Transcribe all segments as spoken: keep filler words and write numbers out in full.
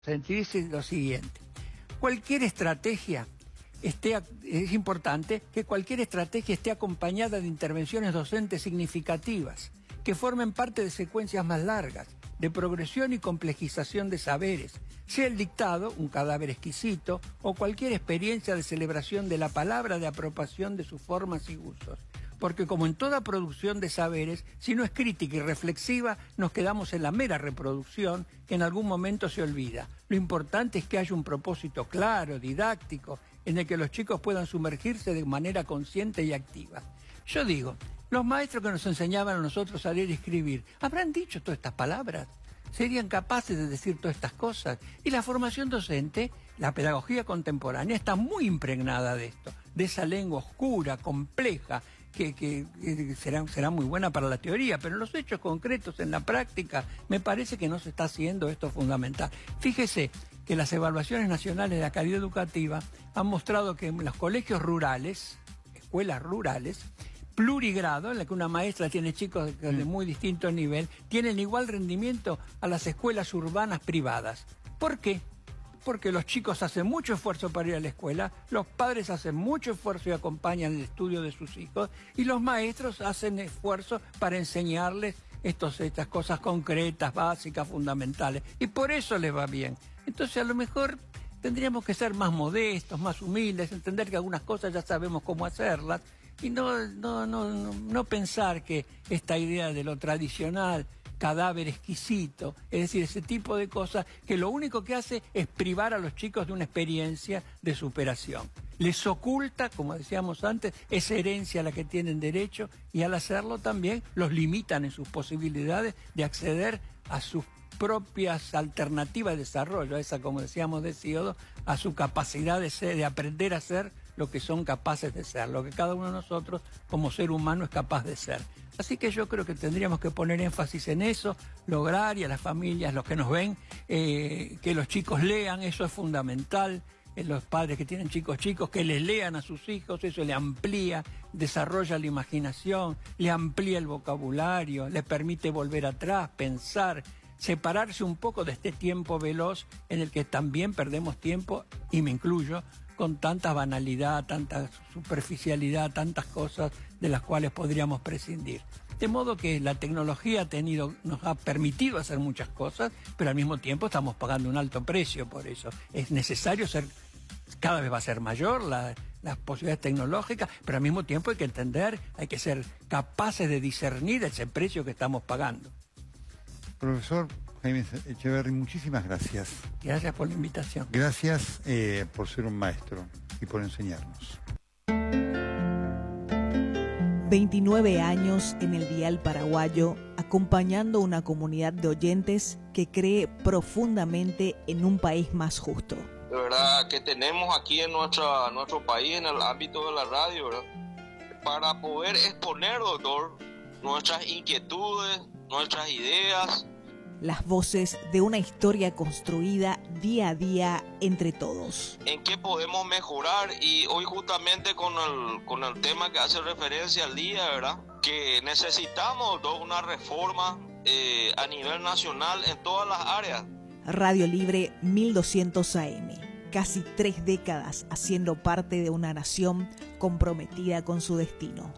Sentirse lo siguiente: cualquier estrategia esté, es importante que cualquier estrategia esté acompañada de intervenciones docentes significativas, que formen parte de secuencias más largas, de progresión y complejización de saberes, sea el dictado, un cadáver exquisito, o cualquier experiencia de celebración de la palabra, de apropiación de sus formas y usos. Porque como en toda producción de saberes, si no es crítica y reflexiva, nos quedamos en la mera reproducción que en algún momento se olvida. Lo importante es que haya un propósito claro, didáctico, en el que los chicos puedan sumergirse de manera consciente y activa. Yo digo, los maestros que nos enseñaban a nosotros a leer y escribir, ¿habrán dicho todas estas palabras? ¿Serían capaces de decir todas estas cosas? Y la formación docente, la pedagogía contemporánea, está muy impregnada de esto, de esa lengua oscura, compleja, que, que, que será, será muy buena para la teoría, pero en los hechos concretos, en la práctica, me parece que no se está haciendo esto fundamental. Fíjese que las evaluaciones nacionales de la calidad educativa han mostrado que en los colegios rurales, escuelas rurales, plurigrado, en la que una maestra tiene chicos de, de muy distinto nivel, tienen igual rendimiento a las escuelas urbanas privadas. ¿Por qué? Porque los chicos hacen mucho esfuerzo para ir a la escuela, los padres hacen mucho esfuerzo y acompañan el estudio de sus hijos, y los maestros hacen esfuerzo para enseñarles estos, estas cosas concretas, básicas, fundamentales, y por eso les va bien. Entonces a lo mejor tendríamos que ser más modestos, más humildes, entender que algunas cosas ya sabemos cómo hacerlas, y no, no, no, no, no pensar que esta idea de lo tradicional, cadáver exquisito, es decir, ese tipo de cosas que lo único que hace es privar a los chicos de una experiencia de superación. Les oculta, como decíamos antes, esa herencia a la que tienen derecho, y al hacerlo también los limitan en sus posibilidades de acceder a sus propias alternativas de desarrollo, a esa, como decíamos, de Hesíodo, a su capacidad de ser, de aprender a ser lo que son capaces de ser, lo que cada uno de nosotros como ser humano es capaz de ser. Así que yo creo que tendríamos que poner énfasis en eso, lograr, y a las familias, los que nos ven, eh, que los chicos lean, eso es fundamental. Eh, los padres que tienen chicos chicos, que les lean a sus hijos, eso le amplía, desarrolla la imaginación, le amplía el vocabulario, le permite volver atrás, pensar, separarse un poco de este tiempo veloz en el que también perdemos tiempo, y me incluyo, con tanta banalidad, tanta superficialidad, tantas cosas de las cuales podríamos prescindir. De modo que la tecnología ha tenido, nos ha permitido hacer muchas cosas, pero al mismo tiempo estamos pagando un alto precio por eso. Es necesario ser, cada vez va a ser mayor la, las posibilidades tecnológicas, pero al mismo tiempo hay que entender, hay que ser capaces de discernir ese precio que estamos pagando. Profesor Jaime Echeverri, muchísimas gracias. Gracias por la invitación. Gracias eh, por ser un maestro y por enseñarnos. veintinueve años en el dial paraguayo, acompañando una comunidad de oyentes que cree profundamente en un país más justo. De verdad que tenemos aquí en nuestra, nuestro país, en el ámbito de la radio, ¿verdad?, para poder exponer, doctor, nuestras inquietudes, nuestras ideas. Las voces de una historia construida día a día entre todos. En qué podemos mejorar, y hoy justamente con el, con el tema que hace referencia al día, ¿verdad?, que necesitamos ¿no? una reforma eh, a nivel nacional en todas las áreas. Radio Libre mil doscientos A M, casi tres décadas haciendo parte de una nación comprometida con su destino.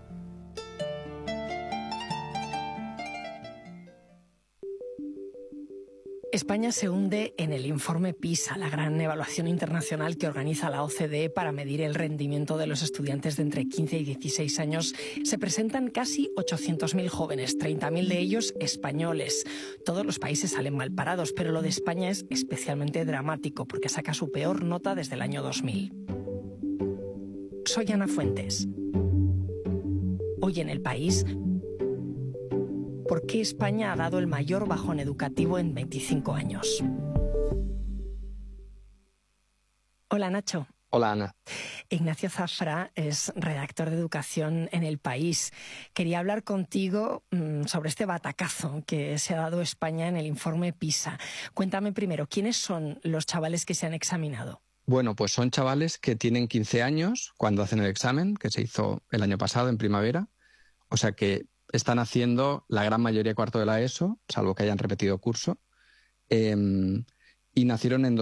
España se hunde en el informe PISA, la gran evaluación internacional que organiza la O C D E para medir el rendimiento de los estudiantes de entre quince y dieciséis años. Se presentan casi ochocientos mil jóvenes, treinta mil de ellos españoles. Todos los países salen mal parados, pero lo de España es especialmente dramático porque saca su peor nota desde el año dos mil. Soy Ana Fuentes. Hoy en El País, ¿por qué España ha dado el mayor bajón educativo en veinticinco años? Hola, Nacho. Hola, Ana. Ignacio Zafra es redactor de Educación en El País. Quería hablar contigo mmm, sobre este batacazo que se ha dado España en el informe PISA. Cuéntame primero, ¿quiénes son los chavales que se han examinado? Bueno, pues son chavales que tienen quince años cuando hacen el examen, que se hizo el año pasado, en primavera. O sea que están haciendo la gran mayoría cuarto de la ESO, salvo que hayan repetido curso. Eh, y nacieron en